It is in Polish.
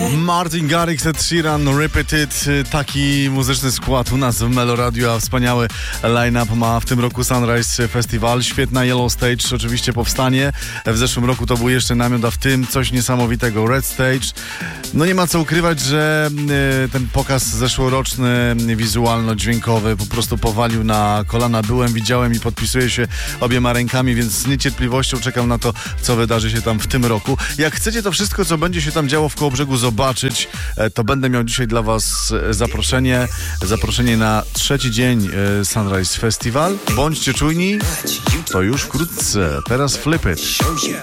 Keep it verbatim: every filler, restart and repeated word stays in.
Martin Garrix, Ed Sheeran, Repeated, taki muzyczny skład u nas w Melo Radio, a wspaniały line-up ma w tym roku Sunrise Festival, świetna Yellow Stage, oczywiście powstanie, w zeszłym roku to był jeszcze namiot, a w tym coś niesamowitego, Red Stage. No nie ma co ukrywać, że ten pokaz zeszłoroczny, wizualno-dźwiękowy po prostu powalił na kolana, byłem, widziałem i podpisuję się obiema rękami, więc z niecierpliwością czekam na to, co wydarzy się tam w tym roku. Jak chcecie to wszystko, co będzie się tam działo w Kołobrzegu zobaczyć, to będę miał dzisiaj dla was zaproszenie, zaproszenie na trzeci dzień Sunrise Festival. Bądźcie czujni, to już wkrótce. Teraz Flip It.